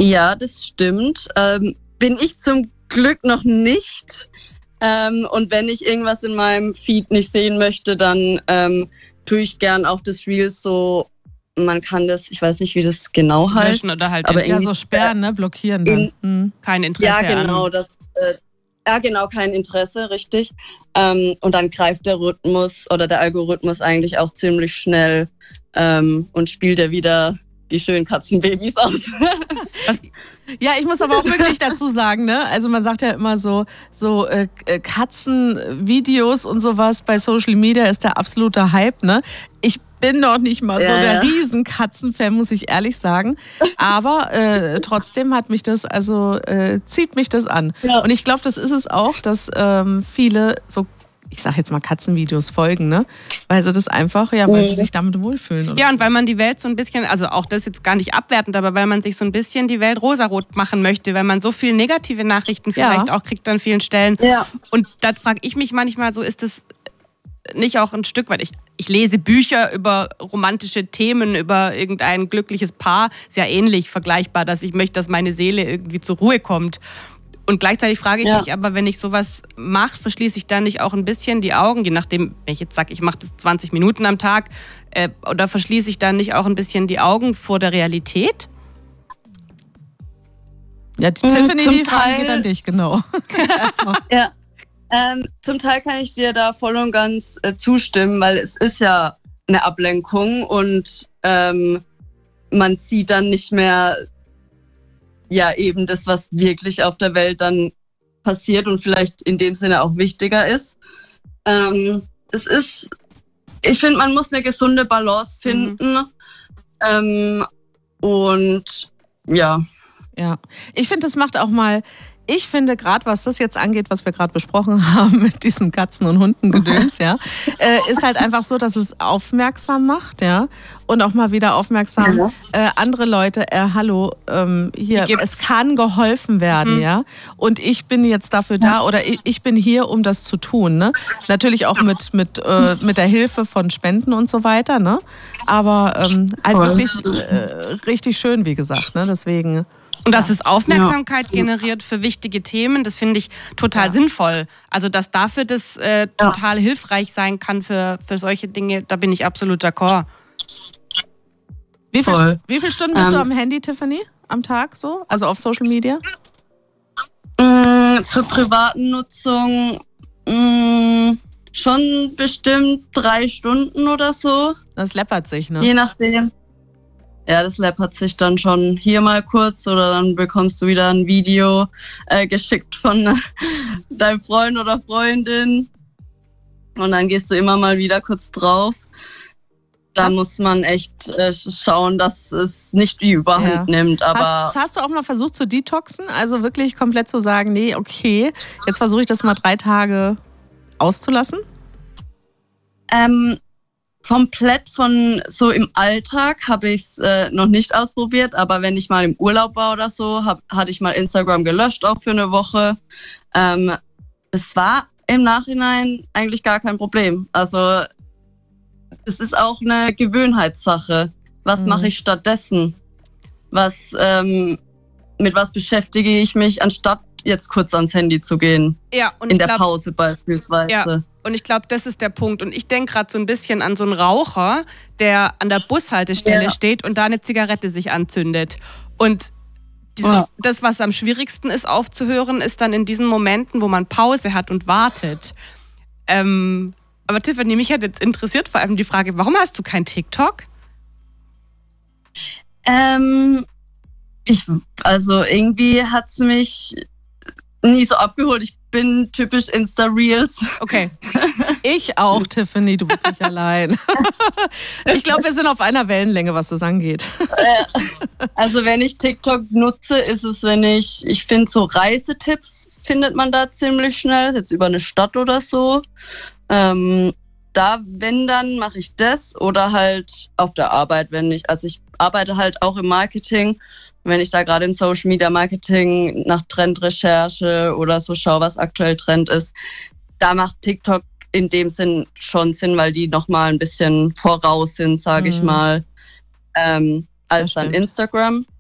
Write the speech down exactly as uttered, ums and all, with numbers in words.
Ja, das stimmt. Ähm, bin ich zum Glück noch nicht. Ähm, und wenn ich irgendwas in meinem Feed nicht sehen möchte, dann ähm, tue ich gern auch das Reels so, man kann das, ich weiß nicht, wie das genau heißt. Löschen oder halt aber ja, so sperren, ne? Blockieren dann. In, hm. Kein Interesse Ja, genau, an. das, äh, ja, genau, kein Interesse, richtig. Ähm, und dann greift der Rhythmus oder der Algorithmus eigentlich auch ziemlich schnell ähm, und spielt er wieder die schönen Katzenbabys aus. Ja, ich muss aber auch wirklich dazu sagen, ne? Also man sagt ja immer so, so äh, Katzenvideos und sowas bei Social Media ist der absolute Hype, ne? Ich bin noch nicht mal ja, so der ja. Riesen-Katzenfan, muss ich ehrlich sagen. Aber äh, trotzdem hat mich das, also äh, zieht mich das an. Ja. Und ich glaube, das ist es auch, dass ähm, viele so, ich sag jetzt mal Katzenvideos folgen, ne? Weil sie das einfach, ja, weil sie sich damit wohlfühlen. Oder? Ja, und weil man die Welt so ein bisschen, also auch das jetzt gar nicht abwertend, aber weil man sich so ein bisschen die Welt rosarot machen möchte, weil man so viele negative Nachrichten vielleicht Ja. auch kriegt an vielen Stellen. Ja. Und da frage ich mich manchmal so, ist das nicht auch ein Stück weit, ich, ich lese Bücher über romantische Themen, über irgendein glückliches Paar, ist ja ähnlich vergleichbar, dass ich möchte, dass meine Seele irgendwie zur Ruhe kommt. Und gleichzeitig frage ich Ja. mich aber, wenn ich sowas mache, verschließe ich dann nicht auch ein bisschen die Augen, je nachdem, wenn ich jetzt sage, ich mache das zwanzig Minuten am Tag, äh, oder verschließe ich dann nicht auch ein bisschen die Augen vor der Realität? Ja, die Mhm, Tiffany, zum die Frage Teil- geht an dich, genau. Erstmal. Ja, ähm, zum Teil kann ich dir da voll und ganz äh, zustimmen, weil es ist ja eine Ablenkung und ähm, man sieht dann nicht mehr ja eben das, was wirklich auf der Welt dann passiert und vielleicht in dem Sinne auch wichtiger ist. Ähm, es ist, ich finde, man muss eine gesunde Balance finden Mhm. ähm, und ja. Ja, ich finde, das macht auch mal, ich finde gerade, was das jetzt angeht, was wir gerade besprochen haben mit diesem Katzen- und Hundengedöns, ja, äh, ist halt einfach so, dass es aufmerksam macht, ja, und auch mal wieder aufmerksam Ja. äh, andere Leute, äh, hallo, ähm, hier, Die gibt's. es kann geholfen werden, Mhm. ja, und ich bin jetzt dafür da oder ich, ich bin hier, um das zu tun, ne, natürlich auch mit, mit, äh, mit der Hilfe von Spenden und so weiter, ne, aber ähm, halt Voll. wirklich äh, richtig schön, wie gesagt, ne, deswegen... Und dass es Aufmerksamkeit generiert für wichtige Themen, das finde ich total Ja. sinnvoll. Also dass dafür das äh, total hilfreich sein kann für, für solche Dinge, da bin ich absolut d'accord. Wie, viel, Voll. wie viele Stunden bist du Ähm. am Handy, Tiffany, am Tag so? Also auf Social Media? Mm, zur privaten Nutzung mm, schon bestimmt drei Stunden oder so, Das läppert sich, ne? je nachdem. Ja, das läppert sich dann schon hier mal kurz oder dann bekommst du wieder ein Video äh, geschickt von deinem Freund oder Freundin und dann gehst du immer mal wieder kurz drauf. Da Hast- muss man echt äh, schauen, dass es nicht die Überhand Ja. nimmt. Aber Hast, hast du auch mal versucht zu detoxen? Also wirklich komplett zu sagen, nee, okay, jetzt versuche ich das mal drei Tage auszulassen? Ähm, komplett von so im Alltag habe ich es äh, noch nicht ausprobiert, aber wenn ich mal im Urlaub war oder so, hab, hatte ich mal Instagram gelöscht, auch für eine Woche. Ähm, es war im Nachhinein eigentlich gar kein Problem. Also es ist auch eine Gewöhnheitssache. Was Mhm. mache ich stattdessen? Was, ähm, mit was beschäftige ich mich, anstatt jetzt kurz ans Handy zu gehen? Ja, und In ich der glaub, Pause beispielsweise. Ja. Und ich glaube, das ist der Punkt. Und ich denke gerade so ein bisschen an so einen Raucher, der an der Bushaltestelle Ja. steht und da eine Zigarette sich anzündet. Und diese, Ja. das, was am schwierigsten ist aufzuhören, ist dann in diesen Momenten, wo man Pause hat und wartet. Ähm, aber Tiffany, mich hat jetzt interessiert vor allem die Frage, warum hast du kein TikTok? Ähm, ich, also irgendwie hat es mich nie so abgeholt. Ich bin typisch Insta-Reels. Okay. Ich auch, Tiffany, du bist nicht allein. Ich glaube, wir sind auf einer Wellenlänge, was das angeht. Also wenn ich TikTok nutze, ist es, wenn ich, ich finde so Reisetipps findet man da ziemlich schnell, jetzt über eine Stadt oder so. Ähm, da, wenn, dann mache ich das oder halt auf der Arbeit, wenn ich, also ich arbeite halt auch im Marketing. Wenn ich da gerade im Social Media Marketing nach Trendrecherche oder so schaue, was aktuell Trend ist, da macht TikTok in dem Sinn schon Sinn, weil die nochmal ein bisschen voraus sind, sage ich Mhm. mal, ähm, als Das dann stimmt. Instagram.